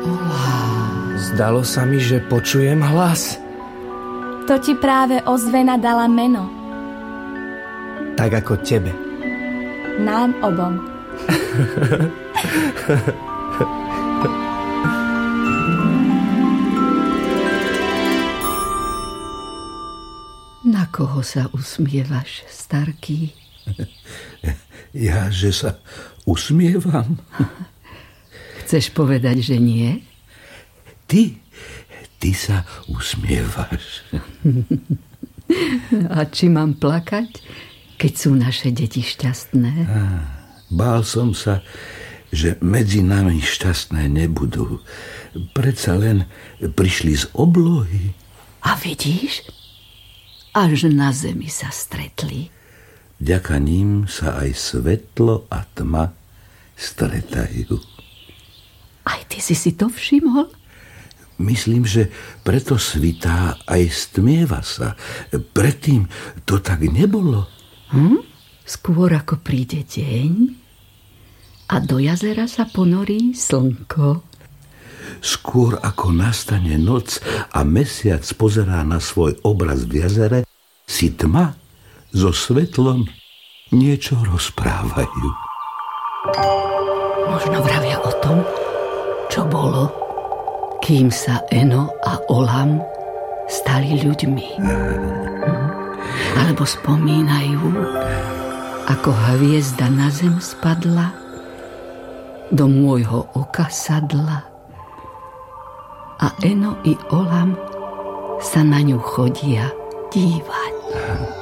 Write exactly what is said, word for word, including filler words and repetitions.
Zdalo sa mi, že počujem hlas. To ti práve ozvena dala meno. Tak ako tebe. Nám obom. Na koho sa usmievaš, starký? Ja, že sa usmievam? Chceš povedať, že nie? Ty, ty sa usmievaš. A či mám plakať, keď sú naše deti šťastné? Bál som sa, že medzi nami šťastné nebudú. Predsa len prišli z oblohy. A vidíš? Až na zemi sa stretli. Vďaka ním sa aj svetlo a tma stretajú. Aj ty si si to všimol? Myslím, že preto svitá aj stmieva sa. Predtým to tak nebolo. Hm? Skôr ako príde deň a do jazera sa ponorí slnko. Skôr ako nastane noc a mesiac pozerá na svoj obraz v jazere, si tma so svetlom niečo rozprávajú. Možno vravia o tom, čo bolo, kým sa Eno a Olam stali ľuďmi. Alebo spomínajú, ako hviezda na zem spadla, do môjho oka sadla a Eno i Olam sa na ňu chodia dívať.